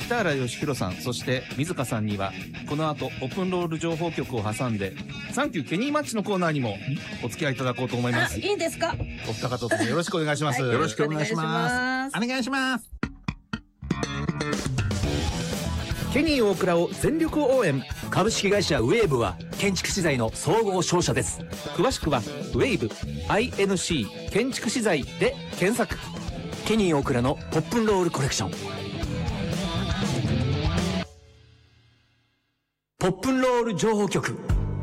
北原義弘さん、そして水香さんにはこの後オープンロール情報局を挟んでサンキューケニーマッチのコーナーにもお付き合いいただこうと思います。 いいんですか？ お二方ともよろしくお願いします、 はい、 よろしくお願いします。お願いします。 ケニー大倉を全力応援。株式会社ウェーブは建築資材の総合商社です。詳しくはウェーブ INC 建築資材で検索。ケニー大倉のポップンロールコレクション。ポップンロール情報局。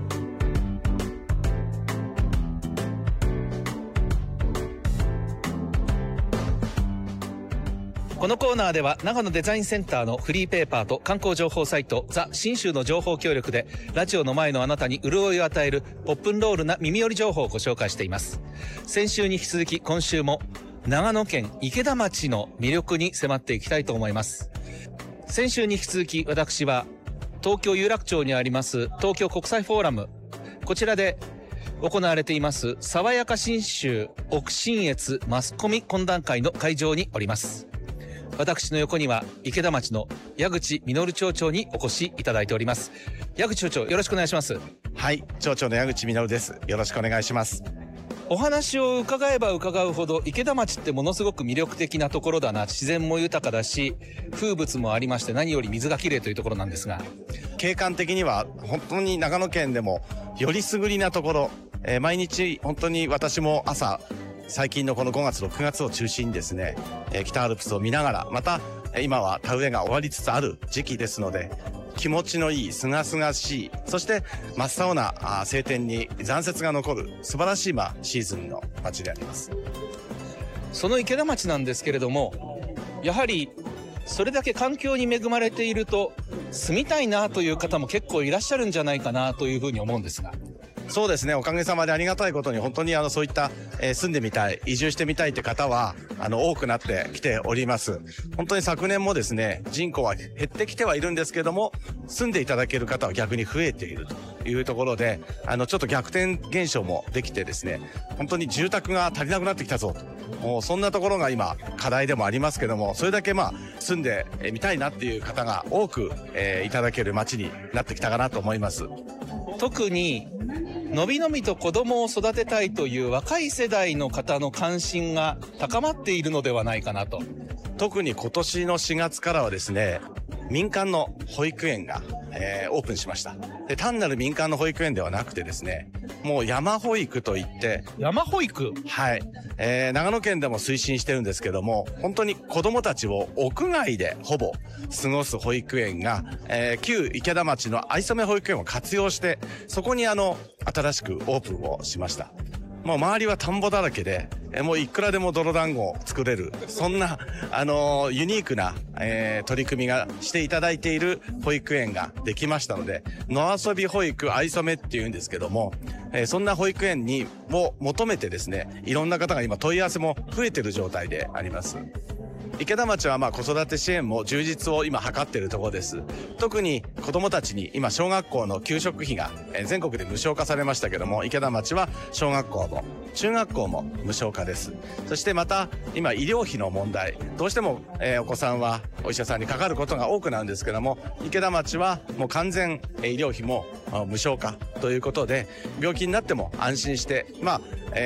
このコーナーでは長野デザインセンターのフリーペーパーと観光情報サイトザ・信州の情報協力でラジオの前のあなたに潤いを与えるポップンロールな耳寄り情報をご紹介しています。先週に引き続き今週も長野県池田町の魅力に迫っていきたいと思います。先週に引き続き私は東京有楽町にあります東京国際フォーラム、こちらで行われています爽やか信州奥信越マスコミ懇談会の会場におります。私の横には池田町の矢口実町長にお越しいただいております。矢口町長、よろしくお願いします。 はい、町長の矢口実です。よろしくお願いします。 お話を伺えば伺うほど池田町ってものすごく魅力的なところだな、自然も豊かだし風物もありまして、何より水がきれいというところなんですが、 景観的には本当に長野県でもよりすぐりなところ、毎日本当に私も朝最近のこの5月6月を中心にですね、北アルプスを見ながら、また今は田植えが終わりつつある時期ですので、気持ちのいい、すがすがしい、そして真っ青な晴天に残雪が残る素晴らしいシーズンの街であります。 その池田町なんですけれども、やはりそれだけ環境に恵まれていると住みたいなという方も結構いらっしゃるんじゃないかなというふうに思うんですが。 そうですね、おかげさまでありがたいことに本当にそういった、住んでみたい、移住してみたいって方は多くなってきております。本当に昨年もですね、人口は減ってきてはいるんですけども、住んでいただける方は逆に増えているというところで、ちょっと逆転現象もできてですね、本当に住宅が足りなくなってきたぞと、もうそんなところが今課題でもありますけども、それだけ住んでみたいなっていう方が多く、いただける街になってきたかなと思います。 特にのびのびと子供を育てたいという若い世代の方の関心が高まっているのではないかなと。 特に今年の4月からはですね、民間の保育園が、オープンしました。で、単なる民間の保育園ではなくてですね、もう山保育といって。 山保育？ はい。長野県でも推進してるんですけども、本当に子供たちを屋外でほぼ過ごす保育園が、旧池田町の藍染保育園を活用して、そこに新しくオープンをしました。もう周りは田んぼだらけで、もういくらでも泥団子を作れる、そんなユニークな、取り組みがしていただいている保育園ができましたので、野遊び保育藍染っていうんですけども、そんな保育園を求めてですね、いろんな方が今問い合わせも増えている状態であります。池田町は子育て支援も充実を今図っているところです。特に子どもたちに今小学校の給食費が全国で無償化されましたけども、池田町は小学校も中学校も無償化です。そしてまた今医療費の問題、どうしてもお子さんはお医者さんにかかることが多くなるんですけども、池田町はもう完全医療費も無償化ということで、病気になっても安心して